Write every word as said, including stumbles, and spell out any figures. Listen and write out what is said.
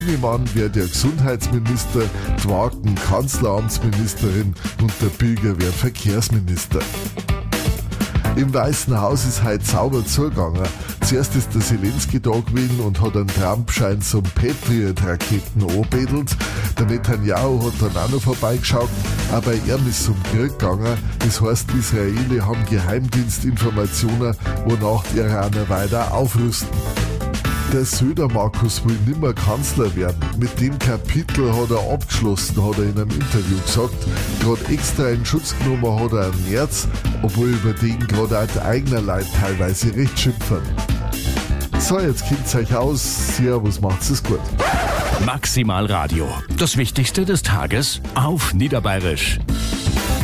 Mann wird der Gesundheitsminister, die Wagen Kanzleramtsministerin und der Pilger wird Verkehrsminister. Im Weißen Haus ist heute sauber zugegangen. Zuerst ist der Zelensky da gewesen und hat einen Trump-Schein zum Patriot-Raketen angebedelt. Der Netanyahu hat dann auch noch vorbeigeschaut, aber er ist zum Krieg gegangen. Das heißt, die Israelis haben Geheimdienstinformationen, wonach die Iraner weiter aufrüsten. Der Söder Markus will nimmer Kanzler werden. Mit dem Kapitel hat er abgeschlossen, hat er in einem Interview gesagt. Gerade extra in Schutz genommen hat er im März, obwohl über den gerade auch die eigenen Leute teilweise recht schimpfen. So, jetzt kennt's euch aus. Servus, macht's es gut. Maximal Radio. Das Wichtigste des Tages auf Niederbayerisch.